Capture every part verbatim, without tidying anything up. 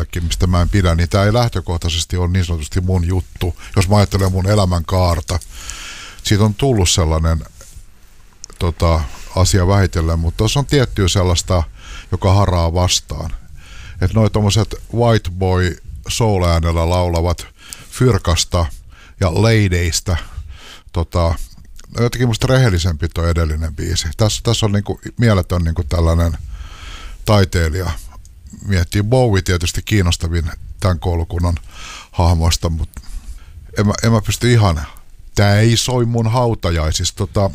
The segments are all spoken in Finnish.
itsellekin, mistä mä en pidä, niin tämä ei lähtökohtaisesti ole niin sanotusti mun juttu, jos mä ajattelen mun elämän kaarta. Siitä on tullut sellainen tota, asia vähitellen, mutta tuossa on tiettyä sellaista, joka haraa vastaan. Että noi tommoset white boy soul-äänellä laulavat fyrkasta ja ladyista, tota, jotenkin musta rehellisempi toi edellinen biisi. Tässä, tässä on niinku mieletön niinku tällainen taiteilija. Miettii Bowie tietysti kiinnostavin tämän koulukunnan hahmoista, mutta en mä, en mä pysty ihan. Tää ei soi mun hautajaisista. Tota,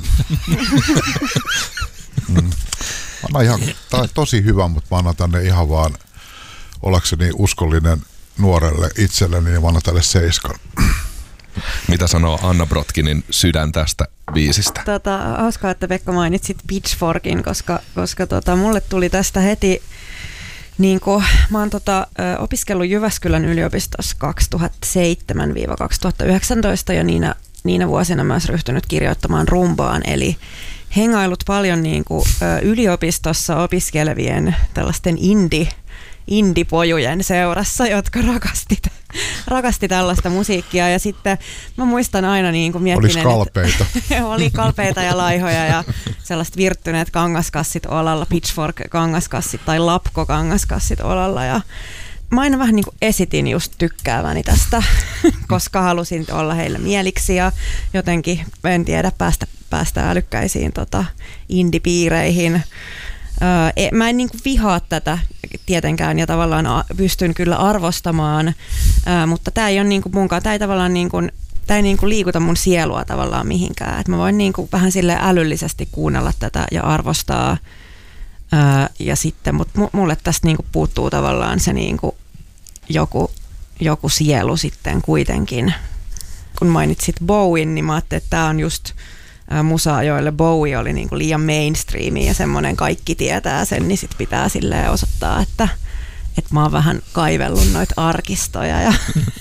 mm. Anna ihan, tää on tosi hyvä, mutta mä annan tänne ihan vaan ollakseni uskollinen nuorelle itselleni, niin mä annan tälle seiskan. Mitä sanoo Anna Brotkinin sydän tästä biisistä? Tota, hauskaa, että Pekka mainitsit Pitchforkin, koska, koska tota, mulle tuli tästä heti, niin kun, mä oon tota, opiskellut Jyväskylän yliopistossa kaksituhattaseitsemän kaksituhattayhdeksäntoista ja niinä, niinä vuosina mä oon ryhtynyt kirjoittamaan rumbaan, eli hengailut paljon niin kun, yliopistossa opiskelevien tällaisten indie indipojujen seurassa, jotka rakasti, rakasti tällaista musiikkia. Ja sitten mä muistan aina niin kuin miettinen, Olis kalpeita. Että, oli kalpeita ja laihoja ja sellaiset virttyneet kangaskassit olalla, Pitchfork-kangaskassit tai Lapko-kangaskassit olalla. Ja mä aina vähän niin kuin esitin just tykkääväni tästä, koska halusin olla heille mieliksi ja jotenkin, en tiedä, päästä, päästä älykkäisiin tota, indipiireihin. Öö, mä en niinku vihaa tätä tietenkään ja tavallaan a, pystyn kyllä arvostamaan, öö, mutta tää ei ole niinku munkaan, tää ei tavallaan niinku, tää ei niinku liikuta mun sielua tavallaan mihinkään. Et mä voin niinku vähän sille älyllisesti kuunnella tätä ja arvostaa öö, ja sitten, mut mulle tästä niinku puuttuu tavallaan se niinku joku, joku sielu sitten kuitenkin. Kun mainitsit Bowien, niin mä ajattelin, että tää on just musaa, joille Bowie oli niinku liian mainstreami ja semmoinen kaikki tietää sen, niin sit pitää silleen osoittaa, että, että mä oon vähän kaivellut noita arkistoja ja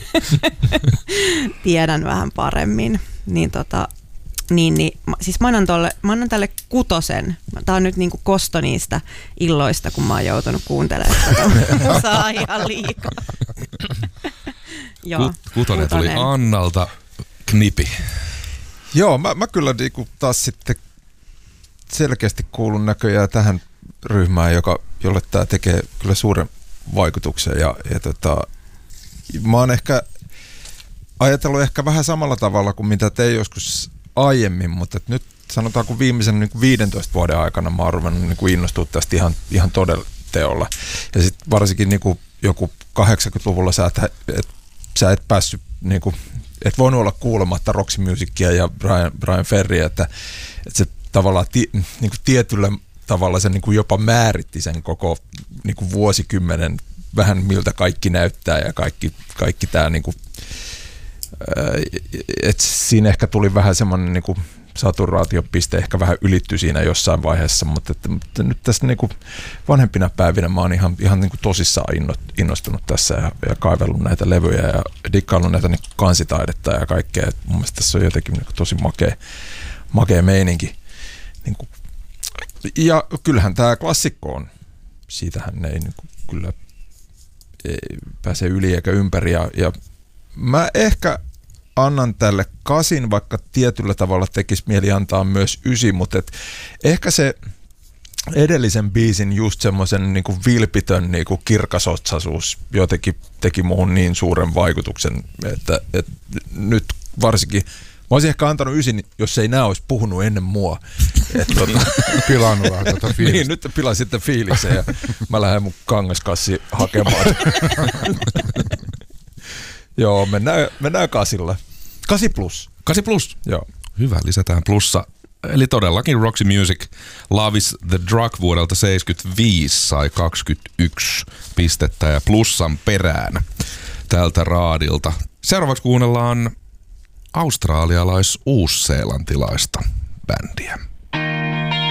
tiedän vähän paremmin. Niin tota, niin, niin, siis mä annan, tolle, mä annan tälle kutosen. Tää on nyt niinku kosto niistä illoista, kun mä oon joutunut kuuntelemaan tätä musaa ihan liikaa. Joo, Kut, kutonen tuli Annalta. Knipi. Joo, mä, mä kyllä niinku taas sitten selkeästi kuulun näköjään tähän ryhmään, joka, jolle tämä tekee kyllä suuren vaikutuksen. Ja, ja tota, mä oon ehkä ajatellut ehkä vähän samalla tavalla kuin mitä te joskus aiemmin, mutta nyt sanotaanko viimeisen niin kuin viidentoista vuoden aikana mä oon ruvennut niin kuin innostua tästä ihan, ihan todella teolla. Ja sitten varsinkin niin kuin joku kahdeksankymmentäluvulla sä et, et, sä et päässyt niin kuin et voinut olla kuulematta Roxy Musicia ja Brian, Brian Ferryä, että, että se tavallaan ti, niin kuin tietyllä tavalla se niin kuin jopa määritti sen koko niin kuin vuosikymmenen vähän miltä kaikki näyttää ja kaikki, kaikki tämä niin kuin, että siinä ehkä tuli vähän semmoinen niin kuin saturaatiopiste ehkä vähän ylittyi siinä jossain vaiheessa, mutta, että, mutta nyt tässä niin kuin vanhempina päivinä mä oon ihan, ihan niin kuin tosissaan innostunut tässä ja, ja kaivellut näitä levyjä ja dikkaillut näitä niin kuin kansitaidetta ja kaikkea. Et mun mielestä tässä on jotenkin niin kuin tosi makea, makea meininki. Niin kuin, ja kyllähän tämä klassikko on. Siitähän ei niin kuin, kyllä ei pääse yli eikä ympäri. Ja, ja mä ehkä annan tälle kasin, vaikka tietyllä tavalla tekisi mieli antaa myös ysi, mutta et ehkä se edellisen biisin just semmoisen niinku vilpitön niinku kirkasotsaisuus jotenkin teki muuhun niin suuren vaikutuksen, että, että nyt varsinkin mä olisin ehkä antanut ysin, jos ei nää olisi puhunut ennen mua. Tota, pilannut vähän tätä fiilistä. Niin, nyt pilan sitten fiiliksen ja mä lähden mun kangaskassi hakemaan. Joo, mennään, mennään kasilla. Kasi plus. Kasi plus. Joo. Hyvä, lisätään plussa. Eli todellakin Roxy Music Love is the Drug vuodelta seitsemänkymmentäviisi sai kaksikymmentäyksi pistettä ja plussan perään tältä raadilta. Seuraavaksi kuunnellaan australialais-uusseelantilaista bändiä.